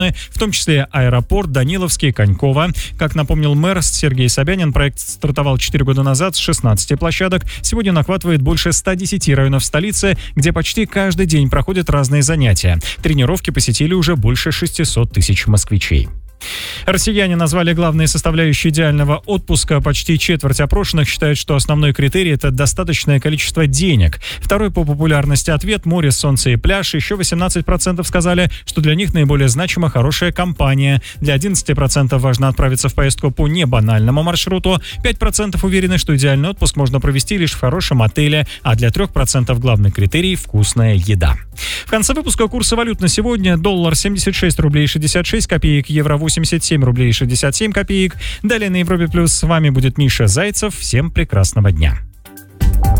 в том числе аэропорт, Даниловский, Коньково. Как напомнил мэр Сергей Собянин, проект стартовал 4 года назад с 16 площадок. Сегодня он охватывает больше 110 районов столицы, где почти каждый день проходят разные занятия. Тренировки посетили уже больше 600 тысяч москвичей. Россияне назвали главные составляющие идеального отпуска. Почти четверть опрошенных считают, что основной критерий – это достаточное количество денег. Второй по популярности ответ – море, солнце и пляж. Еще 18% сказали, что для них наиболее значима хорошая компания. Для 11% важно отправиться в поездку по небанальному маршруту. 5% уверены, что идеальный отпуск можно провести лишь в хорошем отеле. А для 3% главный критерий – вкусная еда. В конце выпуска курсы валют на сегодня. Доллар 76 рублей 66 копеек, евро 87 рублей 67 копеек. Далее на Европе Плюс с вами будет Миша Зайцев. Всем прекрасного дня.